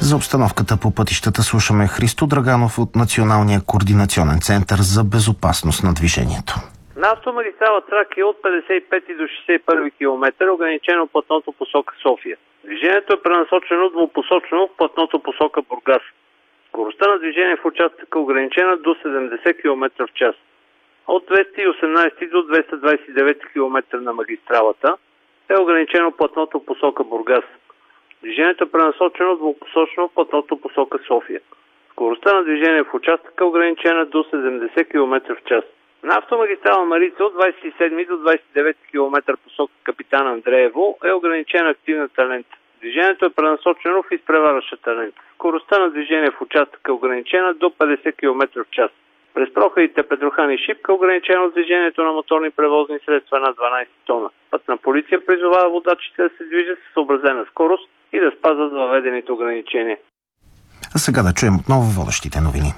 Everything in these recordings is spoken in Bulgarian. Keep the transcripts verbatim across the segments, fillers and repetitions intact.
За обстановката по пътищата слушаме Христо Драганов от Националния координационен център за безопасност на движението. На автомагистрала Тракия от петдесет и пети до шейсет и първи километър е ограничено платното посока София. Движението е пренасочено двупосочно в платното посока Бургас. Скоростта на движение в участъка е ограничена до седемдесет километра в час. От двеста и осемнадесети до двеста двадесет и девети километър на магистралата е ограничено платното посока Бургас. Движението е пренасочено двупосочно в платното посока София. Скоростта на движение в участъка е ограничена до седемдесет километра в час. На автомагистрала Марица от двадесет и седми до двадесет и девети километър посока Капитан Андреево е ограничена активната лента. Движението е пренасочено в изпреварващата лента. Скоростта на движение в участъка е ограничена до петдесет километра в час. През проходите Петрохан и Шипка е ограничено движението на моторни превозни средства над дванадесет тона. Пътна полиция призовава водачите да се движат с съобразена скорост и да спазват въведените ограничения. А сега да чуем отново водещите новини.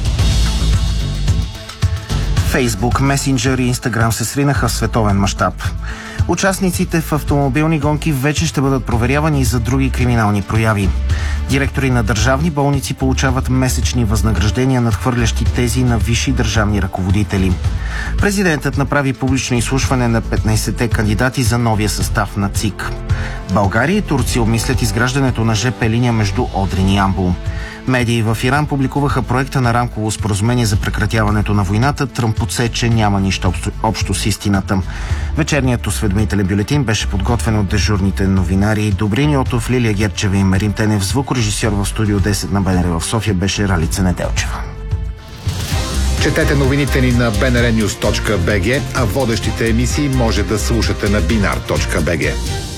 Фейсбук, Месенджер и Инстаграм се сринаха в световен мащаб. Участниците в автомобилни гонки вече ще бъдат проверявани и за други криминални прояви. Директори на държавни болници получават месечни възнаграждения, надхвърлящи тези на висши държавни ръководители. Президентът направи публично изслушване на петнадесетте кандидати за новия състав на ЦИК. България и Турция обмислят изграждането на ЖП линия между Одрин и Ямбол. Медии в Иран публикуваха проекта на рамково споразумение за прекратяването на войната. Тръмп отсе, че няма нищо общо, общо с истината. Вечерният осведомителен бюлетин беше подготвен от дежурните новинари Добрин Йотов, Лилия Герчева и Марин Тенев. Звукорежисьор в студио десет на БНР в София беше Ралица Неделчева. Четете новините ни на би ен ар нюз точка би джи, а водещите емисии може да слушате на бинар точка би джи.